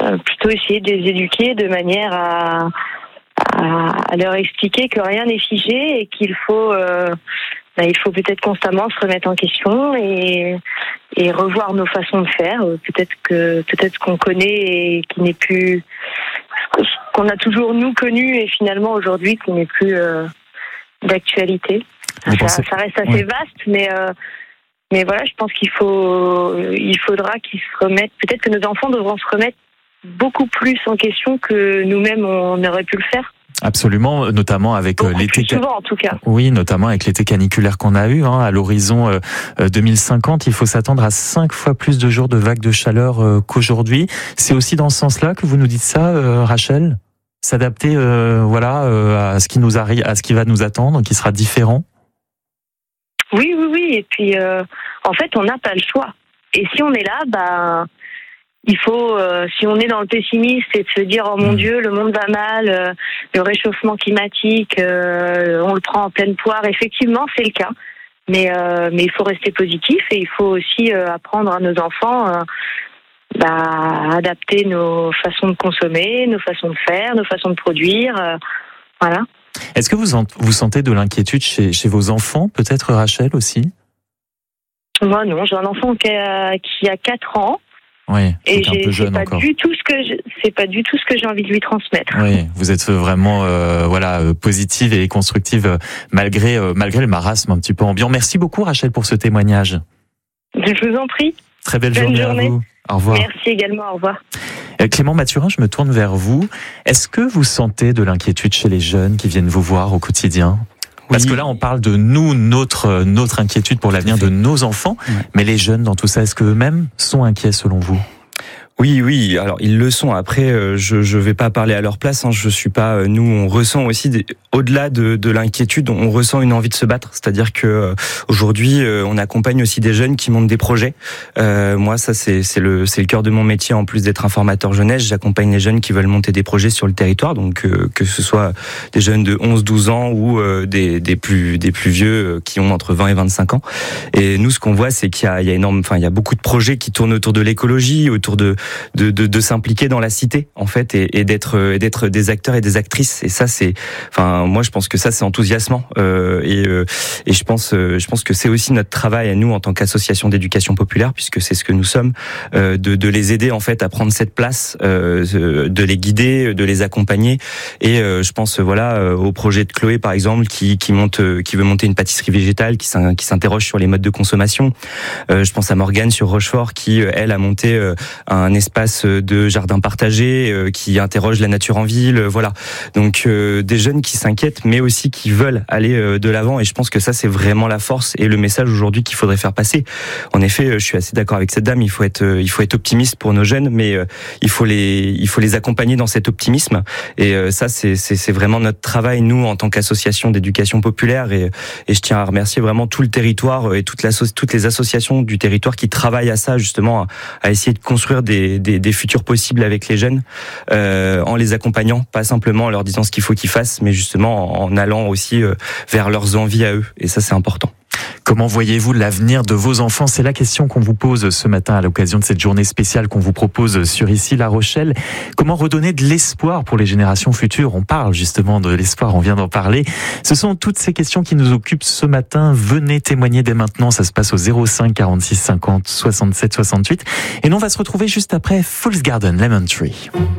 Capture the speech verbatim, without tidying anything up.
euh, plutôt essayer de les éduquer de manière à, à, à leur expliquer que rien n'est figé et qu'il faut, euh, bah, il faut peut-être constamment se remettre en question et, et revoir nos façons de faire. Peut-être que peut-être qu'on connaît et qui n'est plus, qu'on a toujours nous connu et finalement aujourd'hui qui n'est plus euh, d'actualité. Ça, pensez... ça reste assez oui. vaste, mais euh, mais voilà, je pense qu'il faut, il faudra qu'ils se remettent. Peut-être que nos enfants devront se remettre beaucoup plus en question que nous-mêmes on aurait pu le faire. Absolument, notamment avec beaucoup l'été. Plus souvent, en tout cas. Oui, notamment avec l'été caniculaire qu'on a eu hein, à l'horizon euh, deux mille cinquante. Il faut s'attendre à cinq fois plus de jours de vagues de chaleur euh, qu'aujourd'hui. C'est aussi dans ce sens-là que vous nous dites ça, euh, Rachel. S'adapter, euh, voilà, euh, à ce qui nous arrive, à ce qui va nous attendre, qui sera différent. Oui, oui, oui. Et puis, euh, en fait, on n'a pas le choix. Et si on est là, bah, il faut, euh, si on est dans le pessimisme et de se dire, oh mon mmh. Dieu, le monde va mal, euh, le réchauffement climatique, euh, on le prend en pleine poire. Effectivement, c'est le cas. Mais, euh, mais il faut rester positif et il faut aussi euh, apprendre à nos enfants euh, bah, adapter nos façons de consommer, nos façons de faire, nos façons de produire. Euh, voilà. Est-ce que vous, en, vous sentez de l'inquiétude chez, chez vos enfants, peut-être Rachel aussi? Moi non, j'ai un enfant qui a, qui a quatre ans. Oui, et un peu jeune c'est pas encore. Du tout ce que je, c'est pas du tout ce que j'ai envie de lui transmettre. Oui, vous êtes vraiment euh, voilà positive et constructive malgré euh, malgré le marasme un petit peu ambiant. Merci beaucoup Rachel pour ce témoignage. Je vous en prie. Très belle Bonne journée, journée à vous. Au revoir. Merci également. Au revoir. Clément Mathurin, je me tourne vers vous. Est-ce que vous sentez de l'inquiétude chez les jeunes qui viennent vous voir au quotidien? Parce oui. que là, on parle de nous, notre notre inquiétude pour l'avenir de nos enfants. Ouais. Mais les jeunes, dans tout ça, est-ce que eux-mêmes sont inquiets selon vous? Oui, oui. Alors ils le sont. Après, euh, je je vais pas parler à leur place. Hein, je suis pas. Euh, nous, on ressent aussi des, au-delà de de l'inquiétude, on ressent une envie de se battre. C'est-à-dire que euh, aujourd'hui, euh, on accompagne aussi des jeunes qui montent des projets. Euh, moi, ça c'est c'est le c'est le cœur de mon métier. En plus d'être informateur jeunesse, j'accompagne les jeunes qui veulent monter des projets sur le territoire. Donc euh, que ce soit des jeunes de onze, douze ans ou euh, des des plus des plus vieux euh, qui ont entre vingt et vingt-cinq ans. Et nous, ce qu'on voit, c'est qu'il y a il y a énorme. Enfin, il y a beaucoup de projets qui tournent autour de l'écologie, autour de De, de, de s'impliquer dans la cité en fait et, et d'être et d'être des acteurs et des actrices et ça c'est enfin moi je pense que ça c'est enthousiasmant euh, et euh, et je pense euh, je pense que c'est aussi notre travail à nous en tant qu'association d'éducation populaire puisque c'est ce que nous sommes euh, de de les aider en fait à prendre cette place euh, de les guider de les accompagner et euh, je pense voilà au projet de Chloé par exemple qui qui monte qui veut monter une pâtisserie végétale qui qui s'interroge sur les modes de consommation euh, je pense à Morgane sur Rochefort qui elle a monté euh, un espace de jardin partagé euh, qui interroge la nature en ville, euh, voilà. Donc euh, des jeunes qui s'inquiètent, mais aussi qui veulent aller euh, de l'avant. Et je pense que ça c'est vraiment la force et le message aujourd'hui qu'il faudrait faire passer. En effet, euh, je suis assez d'accord avec cette dame. Il faut être, euh, il faut être optimiste pour nos jeunes, mais euh, il faut les, il faut les accompagner dans cet optimisme. Et euh, ça c'est, c'est, c'est vraiment notre travail nous en tant qu'association d'éducation populaire. Et, et je tiens à remercier vraiment tout le territoire et toute la, toutes les associations du territoire qui travaillent à ça justement, à, à essayer de construire des Des, des futurs possibles avec les jeunes, euh, en les accompagnant, pas simplement en leur disant ce qu'il faut qu'ils fassent, mais justement en allant aussi euh, vers leurs envies à eux. Et ça, c'est important. Comment voyez-vous l'avenir de vos enfants? C'est la question qu'on vous pose ce matin à l'occasion de cette journée spéciale qu'on vous propose sur Ici La Rochelle. Comment redonner de l'espoir pour les générations futures? On parle justement de l'espoir, on vient d'en parler. Ce sont toutes ces questions qui nous occupent ce matin. Venez témoigner dès maintenant, ça se passe au zéro cinq quarante-six cinquante soixante-sept soixante-huit. Et nous on va se retrouver juste après Fool's Garden, Lemon Tree.